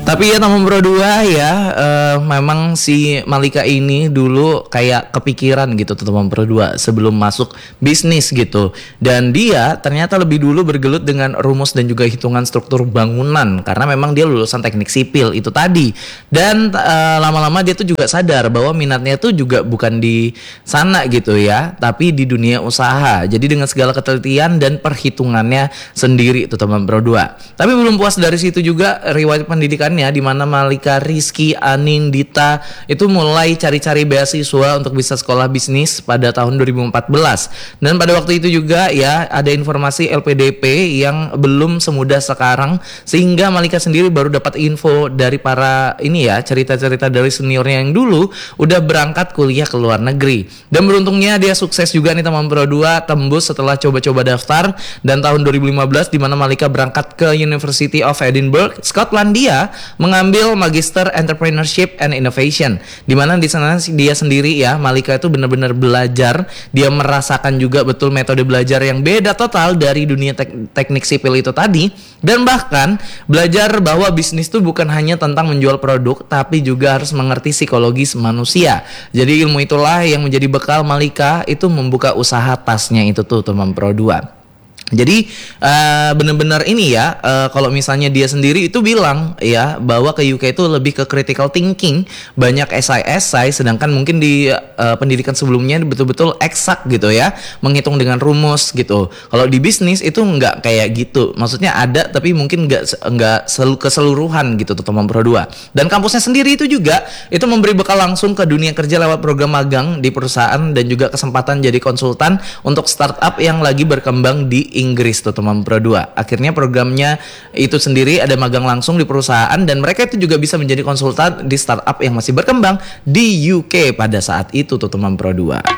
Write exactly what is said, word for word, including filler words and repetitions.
Tapi ya teman Pro dua ya, uh, memang si Malika ini dulu kayak kepikiran gitu teman Pro dua sebelum masuk bisnis gitu. Dan dia ternyata lebih dulu bergelut dengan rumus dan juga hitungan struktur bangunan karena memang dia lulusan teknik sipil itu tadi. Dan uh, lama-lama dia tuh juga sadar bahwa minatnya tuh juga bukan di sana gitu ya, tapi di dunia usaha. Jadi dengan segala ketelitian dan perhitungannya sendiri itu teman Pro dua. Tapi belum puas dari situ juga riwayat pendidikan di mana Malika Rizky Anindita itu mulai cari-cari beasiswa untuk bisa sekolah bisnis pada tahun dua ribu empat belas. Dan pada waktu itu juga ya ada informasi L P D P yang belum semudah sekarang, sehingga Malika sendiri baru dapat info dari para ini ya, cerita-cerita dari seniornya yang dulu udah berangkat kuliah ke luar negeri. Dan beruntungnya dia sukses juga nih teman Pro dua, tembus setelah coba-coba daftar, dan tahun dua ribu lima belas di mana Malika berangkat ke University of Edinburgh, Skotlandia, mengambil Magister Entrepreneurship and Innovation, di mana di sana dia sendiri ya, Malika itu benar-benar belajar, dia merasakan juga betul metode belajar yang beda total dari dunia tek- teknik sipil itu tadi, dan bahkan belajar bahwa bisnis itu bukan hanya tentang menjual produk, tapi juga harus mengerti psikologis manusia. Jadi ilmu itulah yang menjadi bekal Malika itu membuka usaha tasnya itu tuh teman Pro dua. Jadi uh, benar-benar ini ya, uh, kalau misalnya dia sendiri itu bilang ya bahwa ke U K itu lebih ke critical thinking, banyak S I S I, sedangkan mungkin di uh, pendidikan sebelumnya betul-betul eksak gitu ya, menghitung dengan rumus gitu. Kalau di bisnis itu nggak kayak gitu, maksudnya ada tapi mungkin nggak nggak sel- keseluruhan gitu tuh teman Pro dua. Dan kampusnya sendiri itu juga itu memberi bekal langsung ke dunia kerja lewat program magang di perusahaan dan juga kesempatan jadi konsultan untuk startup yang lagi berkembang di Inggris tuh teman Pro dua. Akhirnya programnya itu sendiri ada magang langsung di perusahaan, dan mereka itu juga bisa menjadi konsultan di startup yang masih berkembang di U K pada saat itu tuh teman Pro dua.